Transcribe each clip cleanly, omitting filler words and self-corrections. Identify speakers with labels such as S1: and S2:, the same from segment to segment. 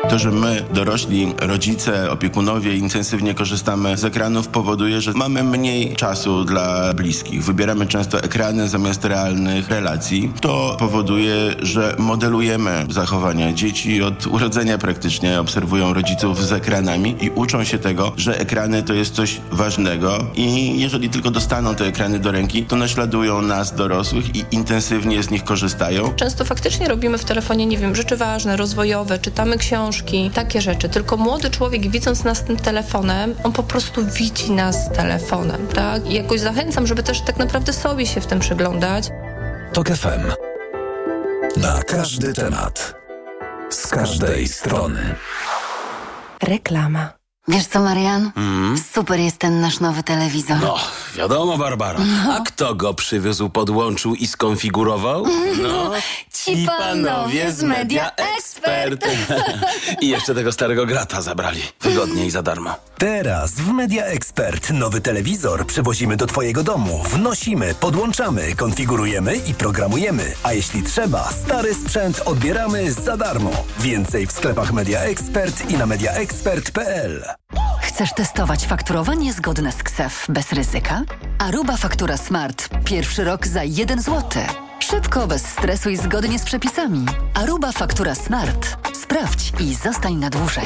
S1: To, że my, dorośli, rodzice, opiekunowie intensywnie korzystamy z ekranów, powoduje, że mamy mniej czasu dla bliskich. Wybieramy często ekrany zamiast realnych relacji. To powoduje, że modelujemy zachowania. Dzieci od urodzenia praktycznie obserwują rodziców z ekranami i uczą się tego, że ekrany to jest coś ważnego i jeżeli tylko dostaną te ekrany do ręki, to naśladują nas, dorosłych, i intensywnie z nich korzystają.
S2: Często faktycznie robimy w telefonie, nie wiem, rzeczy ważne, rozwojowe, czytamy książki, takie rzeczy. Tylko młody człowiek, widząc nas tym telefonem, on po prostu widzi nas telefonem, tak? I jakoś zachęcam, żeby też tak naprawdę sobie się w tym przyglądać.
S3: TOK FM. Na każdy temat. Z każdej strony.
S4: Reklama.
S5: Wiesz co, Marian? Super jest ten nasz nowy telewizor.
S6: No, wiadomo, Barbara. A kto go przywiózł, podłączył i skonfigurował? No,
S5: ci panowie z Media Expert.
S6: I jeszcze tego starego grata zabrali. Wygodnie i za darmo.
S3: Teraz w Media Expert nowy telewizor przywozimy do twojego domu. Wnosimy, podłączamy, konfigurujemy i programujemy. A jeśli trzeba, stary sprzęt odbieramy za darmo. Więcej w sklepach Media Expert i na mediaexpert.pl.
S7: Chcesz testować fakturowanie zgodne z KSEF bez ryzyka? Aruba Faktura Smart. Pierwszy rok za 1 zł. Szybko, bez stresu i zgodnie z przepisami. Aruba Faktura Smart. Sprawdź i zostań na dłużej.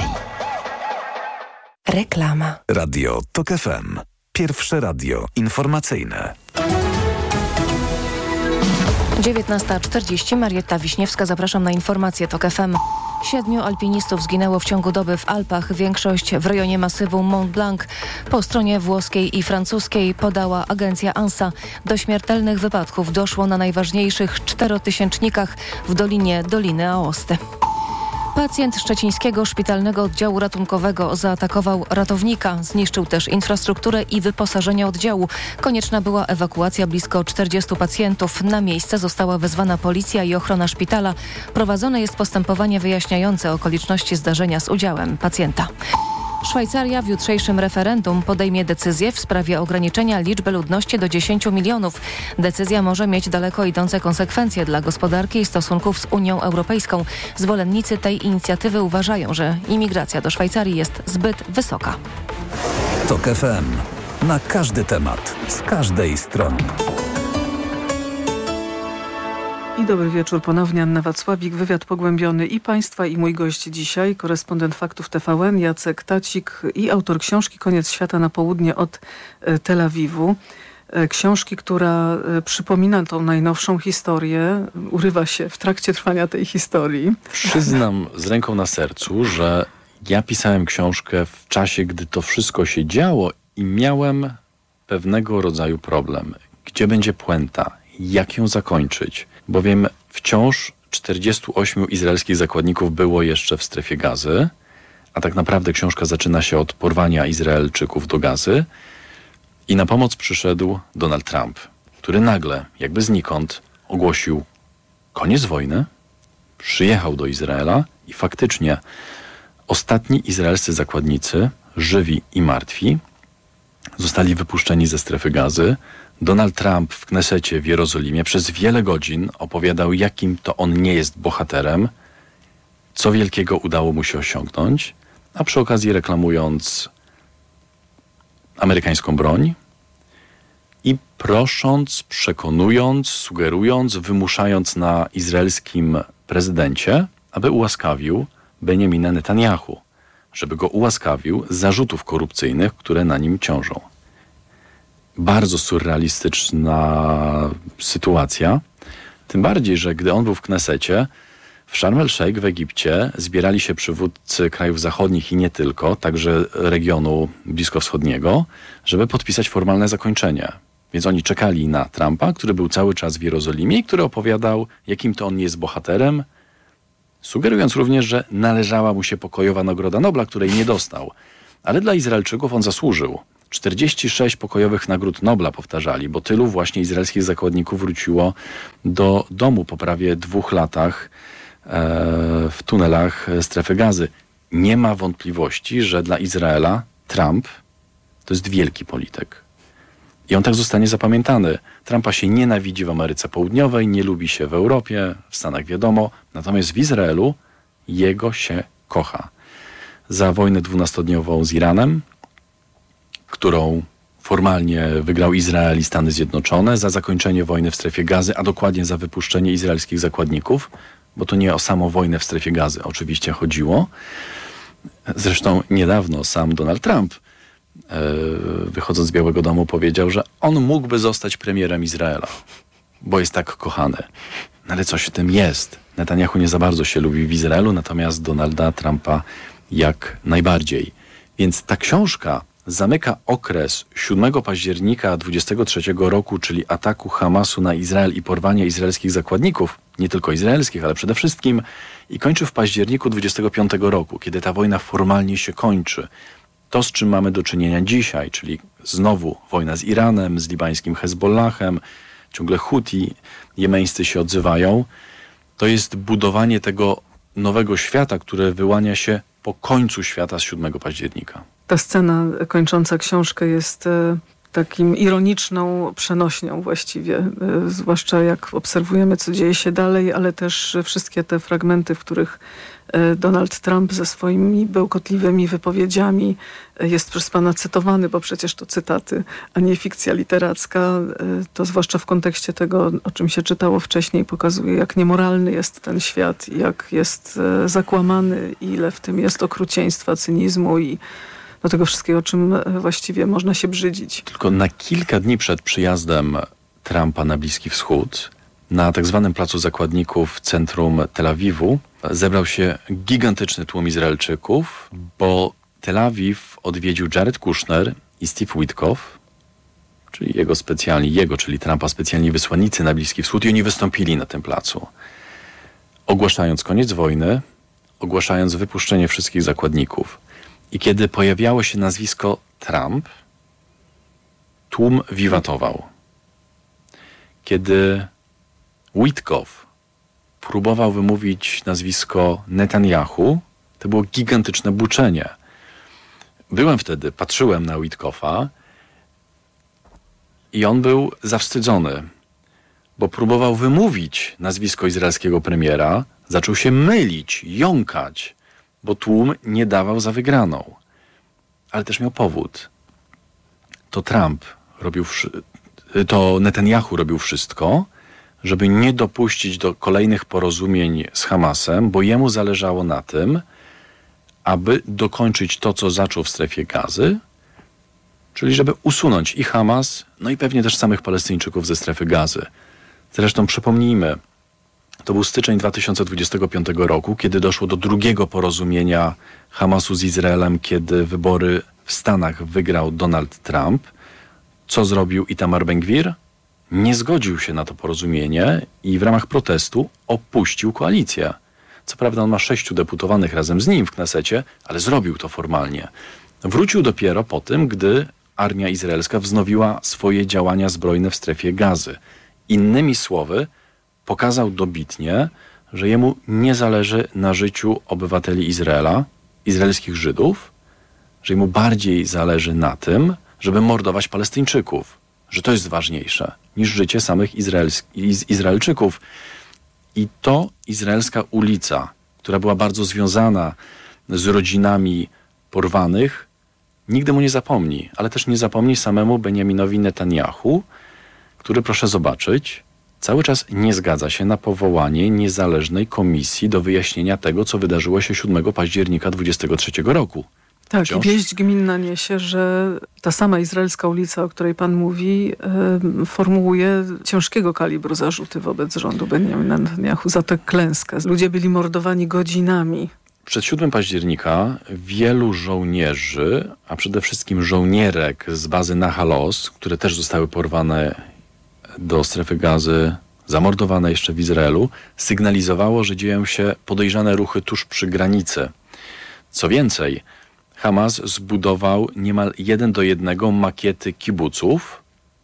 S4: Reklama.
S3: Radio TOK FM. Pierwsze radio informacyjne.
S4: 19:40. Marietta Wiśniewska. Zapraszam na informacje TOK FM. 7 alpinistów zginęło w ciągu doby w Alpach, większość w rejonie masywu Mont Blanc. Po stronie włoskiej i francuskiej, podała agencja ANSA. Do śmiertelnych wypadków doszło na najważniejszych 4-tysięcznikach w dolinie Doliny Aosty. Pacjent szczecińskiego szpitalnego oddziału ratunkowego zaatakował ratownika. Zniszczył też infrastrukturę i wyposażenie oddziału. Konieczna była ewakuacja blisko 40 pacjentów. Na miejsce została wezwana policja i ochrona szpitala. Prowadzone jest postępowanie wyjaśniające okoliczności zdarzenia z udziałem pacjenta. Szwajcaria w jutrzejszym referendum podejmie decyzję w sprawie ograniczenia liczby ludności do 10 milionów. Decyzja może mieć daleko idące konsekwencje dla gospodarki i stosunków z Unią Europejską. Zwolennicy tej inicjatywy uważają, że imigracja do Szwajcarii jest zbyt wysoka.
S3: TOK FM. Na każdy temat. Z każdej strony.
S8: I dobry wieczór ponownie, Anna Wacławik. Wywiad pogłębiony i Państwa, i mój gość dzisiaj, korespondent Faktów TVN Jacek Tacik i autor książki Koniec świata na południe od Tel Awiwu. Książki, która przypomina tą najnowszą historię, urywa się w trakcie trwania tej historii.
S9: Przyznam z ręką na sercu, że ja pisałem książkę w czasie, gdy to wszystko się działo i miałem pewnego rodzaju problem. Gdzie będzie puenta? Jak ją zakończyć? Bowiem wciąż 48 izraelskich zakładników było jeszcze w strefie Gazy, a tak naprawdę książka zaczyna się od porwania Izraelczyków do Gazy i na pomoc przyszedł Donald Trump, który nagle, jakby znikąd, ogłosił koniec wojny, przyjechał do Izraela i faktycznie ostatni izraelscy zakładnicy, żywi i martwi, zostali wypuszczeni ze strefy Gazy. Donald Trump w Knesecie w Jerozolimie przez wiele godzin opowiadał, jakim to on nie jest bohaterem, co wielkiego udało mu się osiągnąć, a przy okazji reklamując amerykańską broń i prosząc, przekonując, sugerując, wymuszając na izraelskim prezydencie, aby ułaskawił Benjamina Netanyahu, żeby go ułaskawił z zarzutów korupcyjnych, które na nim ciążą. Bardzo surrealistyczna sytuacja. Tym bardziej, że gdy on był w Knesecie, w Sharm el-Sheikh w Egipcie zbierali się przywódcy krajów zachodnich i nie tylko, także regionu bliskowschodniego, żeby podpisać formalne zakończenie. Więc oni czekali na Trumpa, który był cały czas w Jerozolimie i który opowiadał, jakim to on jest bohaterem, sugerując również, że należała mu się pokojowa Nagroda Nobla, której nie dostał. Ale dla Izraelczyków on zasłużył. 46 pokojowych nagród Nobla powtarzali, bo tylu właśnie izraelskich zakładników wróciło do domu po prawie 2 latach w tunelach strefy Gazy. Nie ma wątpliwości, że dla Izraela Trump to jest wielki polityk. I on tak zostanie zapamiętany. Trumpa się nienawidzi w Ameryce Południowej, nie lubi się w Europie, w Stanach wiadomo, natomiast w Izraelu jego się kocha. Za wojnę 12-dniową z Iranem, którą formalnie wygrał Izrael i Stany Zjednoczone, za zakończenie wojny w strefie Gazy, a dokładnie za wypuszczenie izraelskich zakładników, bo to nie o samą wojnę w strefie Gazy oczywiście chodziło. Zresztą niedawno sam Donald Trump, wychodząc z Białego Domu, powiedział, że on mógłby zostać premierem Izraela, bo jest tak kochany. No ale coś w tym jest. Netanyahu nie za bardzo się lubi w Izraelu, natomiast Donalda Trumpa jak najbardziej. Więc ta książka zamyka okres 7 października 23 roku, czyli ataku Hamasu na Izrael i porwania izraelskich zakładników, nie tylko izraelskich, ale przede wszystkim, i kończy w październiku 25 roku, kiedy ta wojna formalnie się kończy. To, z czym mamy do czynienia dzisiaj, czyli znowu wojna z Iranem, z libańskim Hezbollahem, ciągle Huti, jemeńscy się odzywają, to jest budowanie tego nowego świata, które wyłania się po końcu świata z 7 października.
S8: Ta scena kończąca książkę jest takim ironiczną przenośnią właściwie, zwłaszcza jak obserwujemy, co dzieje się dalej, ale też wszystkie te fragmenty, w których Donald Trump ze swoimi bełkotliwymi wypowiedziami jest przez pana cytowany, bo przecież to cytaty, a nie fikcja literacka, to zwłaszcza w kontekście tego, o czym się czytało wcześniej, pokazuje, jak niemoralny jest ten świat, jak jest zakłamany, ile w tym jest okrucieństwa, cynizmu i do tego wszystkiego, czym właściwie można się brzydzić.
S9: Tylko na kilka dni przed przyjazdem Trumpa na Bliski Wschód, na tak zwanym placu zakładników w centrum Tel Awiwu, zebrał się gigantyczny tłum Izraelczyków, bo Tel Awiw odwiedził Jared Kushner i Steve Witkoff, czyli czyli Trumpa specjalni wysłannicy na Bliski Wschód, i oni wystąpili na tym placu, ogłaszając koniec wojny, ogłaszając wypuszczenie wszystkich zakładników. I kiedy pojawiało się nazwisko Trump, tłum wiwatował. Kiedy Witkoff próbował wymówić nazwisko Netanyahu, to było gigantyczne buczenie. Byłem wtedy, patrzyłem na Witkoffa i on był zawstydzony, bo próbował wymówić nazwisko izraelskiego premiera, zaczął się mylić, jąkać, bo tłum nie dawał za wygraną. Ale też miał powód. To Netanyahu robił wszystko, żeby nie dopuścić do kolejnych porozumień z Hamasem, bo jemu zależało na tym, aby dokończyć to, co zaczął w strefie Gazy, czyli żeby usunąć i Hamas, no i pewnie też samych Palestyńczyków ze strefy Gazy. Zresztą przypomnijmy, to był styczeń 2025 roku, kiedy doszło do drugiego porozumienia Hamasu z Izraelem, kiedy wybory w Stanach wygrał Donald Trump. Co zrobił Itamar Ben-Gvir? Nie zgodził się na to porozumienie i w ramach protestu opuścił koalicję. Co prawda on ma 6 deputowanych razem z nim w Knesecie, ale zrobił to formalnie. Wrócił dopiero po tym, gdy armia izraelska wznowiła swoje działania zbrojne w strefie Gazy. Innymi słowy, pokazał dobitnie, że jemu nie zależy na życiu obywateli Izraela, izraelskich Żydów, że jemu bardziej zależy na tym, żeby mordować Palestyńczyków, że to jest ważniejsze niż życie samych Izraelczyków. I to izraelska ulica, która była bardzo związana z rodzinami porwanych, nigdy mu nie zapomni, ale też nie zapomni samemu Benjaminowi Netanyahu, który, proszę zobaczyć, cały czas nie zgadza się na powołanie niezależnej komisji do wyjaśnienia tego, co wydarzyło się 7 października 23 roku.
S8: Tak, i wieść gminna niesie, że ta sama izraelska ulica, o której pan mówi, formułuje ciężkiego kalibru zarzuty wobec rządu Benjamina Netanyahu za tę klęskę. Ludzie byli mordowani godzinami.
S9: Przed 7 października wielu żołnierzy, a przede wszystkim żołnierek z bazy Nahal Oz, które też zostały porwane do strefy Gazy, zamordowane jeszcze w Izraelu, sygnalizowało, że dzieją się podejrzane ruchy tuż przy granicy. Co więcej, Hamas zbudował niemal 1:1 makiety kibuców.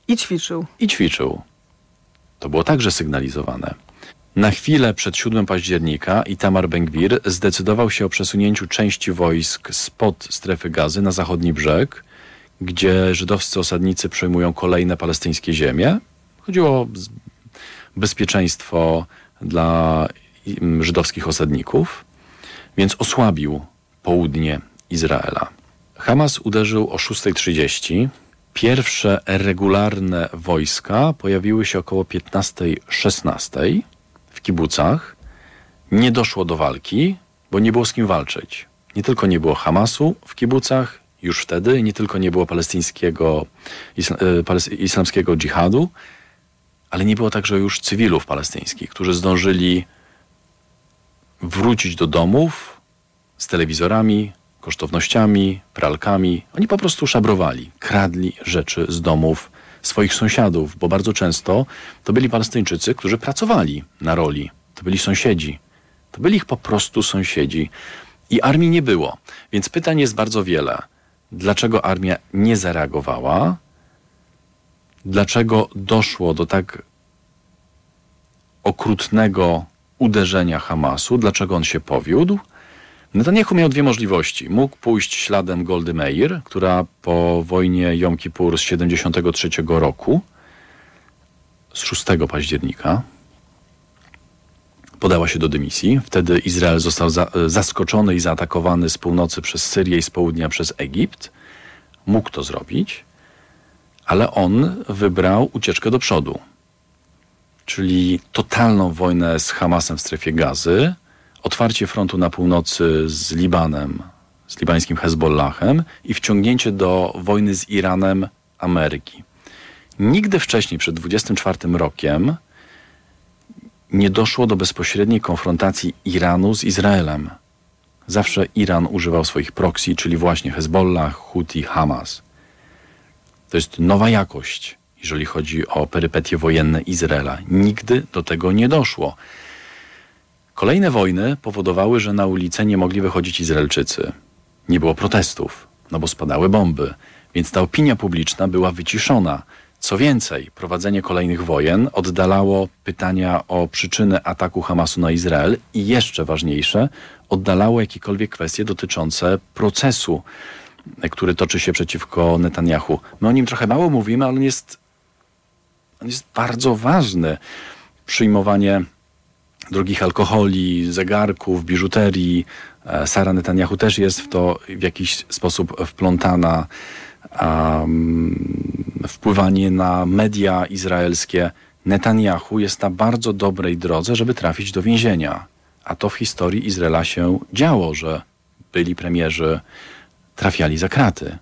S8: I ćwiczył.
S9: To było także sygnalizowane. Na chwilę przed 7 października Itamar Ben-Gvir zdecydował się o przesunięciu części wojsk spod strefy Gazy na zachodni brzeg, gdzie żydowscy osadnicy przejmują kolejne palestyńskie ziemie. Chodziło o bezpieczeństwo dla żydowskich osadników. więc osłabił południe Izraela. Hamas uderzył o 6:30. Pierwsze regularne wojska pojawiły się około 15:16 w kibucach. Nie doszło do walki, bo nie było z kim walczyć. Nie tylko nie było Hamasu w kibucach już wtedy, nie tylko nie było islamskiego dżihadu, ale nie było także już cywilów palestyńskich, którzy zdążyli wrócić do domów z telewizorami, kosztownościami, pralkami. Oni po prostu szabrowali, kradli rzeczy z domów swoich sąsiadów, bo bardzo często to byli Palestyńczycy, którzy pracowali na roli. To byli sąsiedzi. To byli ich po prostu sąsiedzi. I armii nie było. Więc pytań jest bardzo wiele. Dlaczego armia nie zareagowała? Dlaczego doszło do tak okrutnego uderzenia Hamasu? Dlaczego on się powiódł? Netanjahu miał dwie możliwości. Mógł pójść śladem Goldy Meir, która po wojnie Jom Kippur z 73 roku, z 6 października, podała się do dymisji. Wtedy Izrael został zaskoczony i zaatakowany z północy przez Syrię i z południa przez Egipt. Mógł to zrobić, ale on wybrał ucieczkę do przodu. Czyli totalną wojnę z Hamasem w strefie Gazy, otwarcie frontu na północy z Libanem, z libańskim Hezbollahem i wciągnięcie do wojny z Iranem Ameryki. Nigdy wcześniej, przed 24 rokiem, nie doszło do bezpośredniej konfrontacji Iranu z Izraelem. Zawsze Iran używał swoich proxy, czyli właśnie Hezbollah, Huti, Hamas. To jest nowa jakość, jeżeli chodzi o perypetie wojenne Izraela. Nigdy do tego nie doszło. Kolejne wojny powodowały, że na ulicę nie mogli wychodzić Izraelczycy. Nie było protestów, no bo spadały bomby, więc ta opinia publiczna była wyciszona. Co więcej, prowadzenie kolejnych wojen oddalało pytania o przyczyny ataku Hamasu na Izrael i jeszcze ważniejsze, oddalało jakiekolwiek kwestie dotyczące procesu, który toczy się przeciwko Netanjahu. My o nim trochę mało mówimy, ale on jest bardzo ważny. Przyjmowanie drogich alkoholi, zegarków, biżuterii. Sara Netanjahu też jest w to w jakiś sposób wplątana. Wpływanie na media izraelskie. Netanjahu jest na bardzo dobrej drodze, żeby trafić do więzienia. A to w historii Izraela się działo, że byli premierzy trafiali za kraty.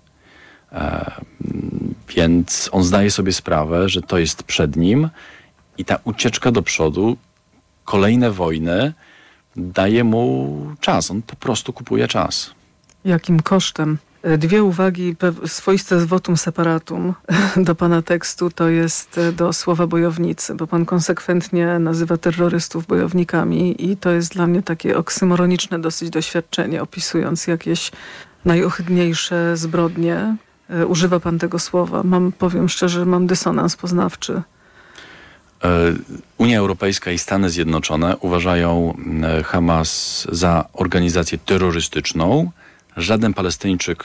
S9: Więc on zdaje sobie sprawę, że to jest przed nim i ta ucieczka do przodu, kolejne wojny daje mu czas. On po prostu kupuje czas.
S8: Jakim kosztem? Dwie uwagi, swoiste votum separatum do pana tekstu, to jest do słowa bojownicy, bo pan konsekwentnie nazywa terrorystów bojownikami i to jest dla mnie takie oksymoroniczne dosyć doświadczenie, opisując jakieś najohydniejsze zbrodnie. Używa pan tego słowa. Powiem szczerze, mam dysonans poznawczy.
S9: Unia Europejska i Stany Zjednoczone uważają Hamas za organizację terrorystyczną. Żaden Palestyńczyk,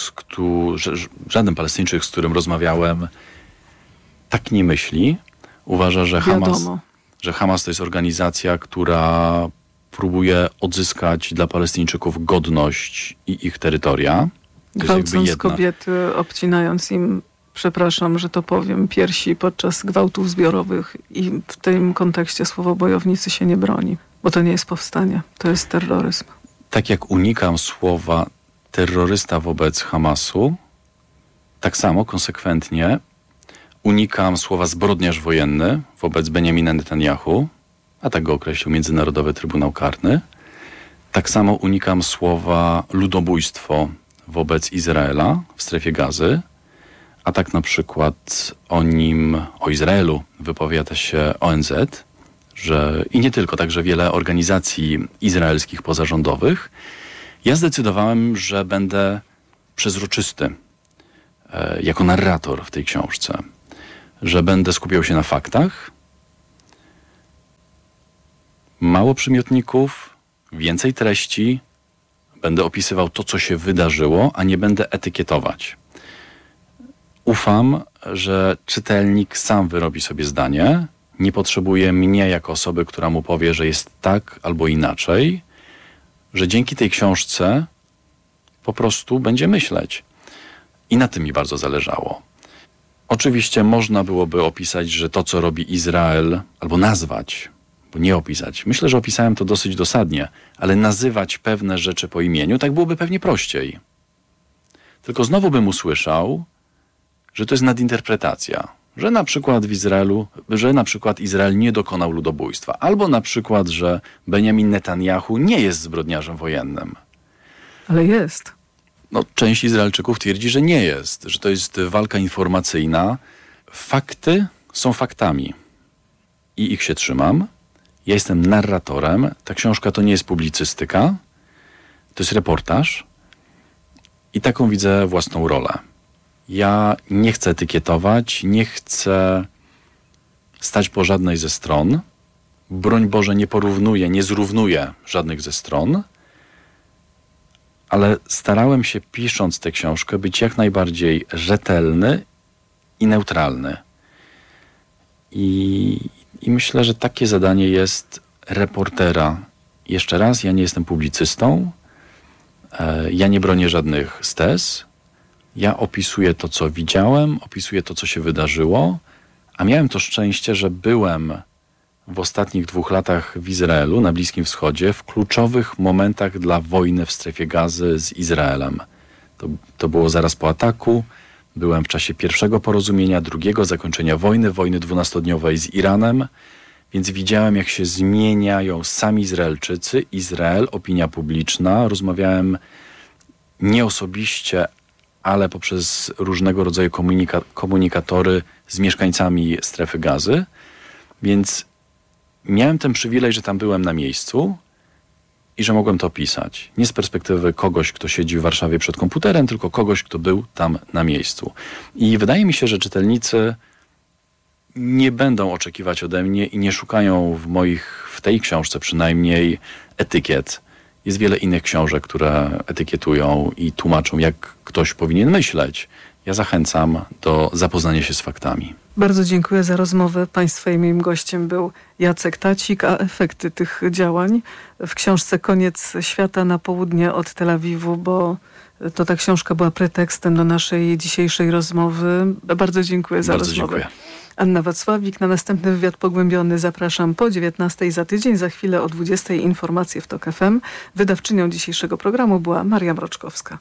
S9: z którym rozmawiałem, tak nie myśli. Uważa, że Hamas to jest organizacja, która próbuje odzyskać dla Palestyńczyków godność i ich terytoria.
S8: Gwałcąc kobiety, obcinając im, przepraszam, że to powiem, piersi podczas gwałtów zbiorowych i w tym kontekście słowo bojownicy się nie broni, bo to nie jest powstanie, to jest terroryzm.
S9: Tak jak unikam słowa terrorysta wobec Hamasu, tak samo konsekwentnie unikam słowa zbrodniarz wojenny wobec Benjamina Netanjahu, a tak go określił Międzynarodowy Trybunał Karny. Tak samo unikam słowa ludobójstwo wobec Izraela w strefie Gazy, a tak na przykład o Izraelu wypowiada się ONZ, i nie tylko, także wiele organizacji izraelskich pozarządowych. Ja zdecydowałem, że będę przezroczysty jako narrator w tej książce, że będę skupiał się na faktach, mało przymiotników, więcej treści, będę opisywał to, co się wydarzyło, a nie będę etykietować. Ufam, że czytelnik sam wyrobi sobie zdanie, nie potrzebuje mnie jako osoby, która mu powie, że jest tak albo inaczej, że dzięki tej książce po prostu będzie myśleć. I na tym mi bardzo zależało. Oczywiście można byłoby opisać, że to, co robi Izrael, albo nazwać, bo nie opisać. Myślę, że opisałem to dosyć dosadnie, ale nazywać pewne rzeczy po imieniu, tak byłoby pewnie prościej. Tylko znowu bym usłyszał, że to jest nadinterpretacja. Że na przykład w Izraelu, że na przykład Izrael nie dokonał ludobójstwa. Albo na przykład, że Benjamin Netanyahu nie jest zbrodniarzem wojennym.
S8: Ale jest.
S9: No, część Izraelczyków twierdzi, że nie jest, że to jest walka informacyjna. Fakty są faktami i ich się trzymam. Ja jestem narratorem. Ta książka to nie jest publicystyka, to jest reportaż i taką widzę własną rolę. Ja nie chcę etykietować, nie chcę stać po żadnej ze stron. Broń Boże, nie porównuję, nie zrównuję żadnych ze stron. Ale starałem się, pisząc tę książkę, być jak najbardziej rzetelny i neutralny. I myślę, że takie zadanie jest reportera. Jeszcze raz, ja nie jestem publicystą, ja nie bronię żadnych tez, ja opisuję to, co widziałem, opisuję to, co się wydarzyło, a miałem to szczęście, że byłem w ostatnich 2 latach w Izraelu, na Bliskim Wschodzie, w kluczowych momentach dla wojny w strefie Gazy z Izraelem. To było zaraz po ataku. Byłem w czasie pierwszego porozumienia, drugiego zakończenia wojny 12-dniowej z Iranem, więc widziałem, jak się zmieniają sami Izraelczycy, Izrael, opinia publiczna. Rozmawiałem nie osobiście, ale poprzez różnego rodzaju komunikatory z mieszkańcami strefy Gazy. Więc miałem ten przywilej, że tam byłem na miejscu i że mogłem to opisać. Nie z perspektywy kogoś, kto siedzi w Warszawie przed komputerem, tylko kogoś, kto był tam na miejscu. I wydaje mi się, że czytelnicy nie będą oczekiwać ode mnie i nie szukają w tej książce przynajmniej etykiet. Jest wiele innych książek, które etykietują i tłumaczą, jak ktoś powinien myśleć. Ja zachęcam do zapoznania się z faktami.
S8: Bardzo dziękuję za rozmowę. Państwa i moim gościem był Jacek Tacik, a efekty tych działań w książce Koniec świata na południe od Tel Awiwu, bo to ta książka była pretekstem do naszej dzisiejszej rozmowy. Bardzo dziękuję za rozmowę. Dziękuję. Anna Wacławik. Na następny wywiad pogłębiony zapraszam po 19:00 za tydzień. Za chwilę o 20:00 informacje w TOK FM. Wydawczynią dzisiejszego programu była Maria Mroczkowska.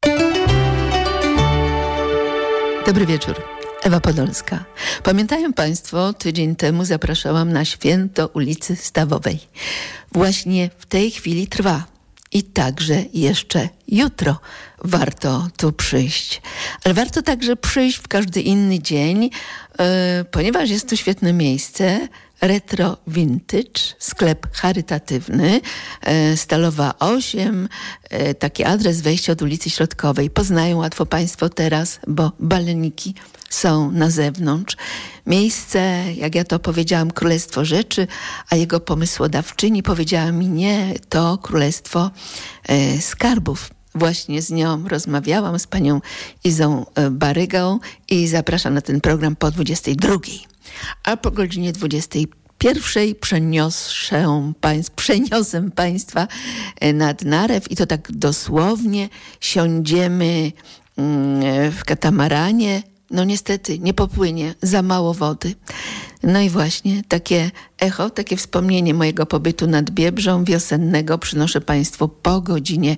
S10: Dobry wieczór. Ewa Podolska. Pamiętają Państwo, tydzień temu zapraszałam na święto ulicy Stawowej. Właśnie w tej chwili trwa. I także jeszcze jutro warto tu przyjść. Ale warto także przyjść w każdy inny dzień, ponieważ jest tu świetne miejsce. Retro Vintage, sklep charytatywny, Stalowa 8, taki adres wejścia od ulicy Środkowej. Poznają łatwo Państwo teraz, bo baleniki są na zewnątrz. Miejsce, jak ja to powiedziałam, Królestwo Rzeczy, a jego pomysłodawczyni powiedziała mi nie, to Królestwo Skarbów. Właśnie z nią rozmawiałam, z panią Izą Barygą i zapraszam na ten program po 22:00. A po godzinie 21:00 przeniosę Państwa nad Narew i to tak dosłownie siądziemy w katamaranie. No niestety nie popłynie, za mało wody. No i właśnie takie echo, takie wspomnienie mojego pobytu nad Biebrzą wiosennego przynoszę Państwu po godzinie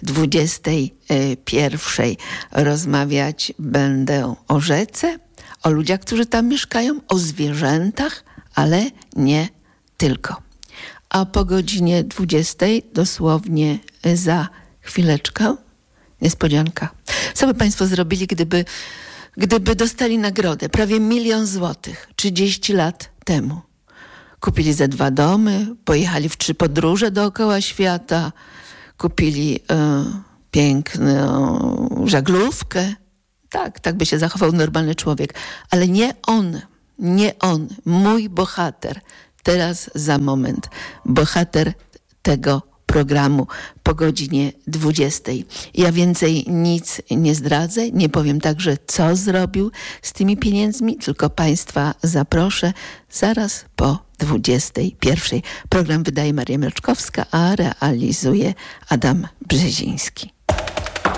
S10: 21:00. Rozmawiać będę o rzece, o ludziach, którzy tam mieszkają, o zwierzętach, ale nie tylko. A po godzinie 20:00, dosłownie za chwileczkę, niespodzianka. Co by Państwo zrobili, gdyby dostali nagrodę, prawie 1 000 000 złotych, 30 lat temu? Kupili ze 2 domy, pojechali w 3 podróże dookoła świata, kupili piękną żaglówkę. Tak by się zachował normalny człowiek. Ale nie on, mój bohater. Teraz za moment. Bohater tego programu po godzinie 20. Ja więcej nic nie zdradzę, nie powiem także, co zrobił z tymi pieniędzmi, tylko Państwa zaproszę zaraz po 21. Program wydaje Maria Mleczkowska, a realizuje Adam Brzeziński.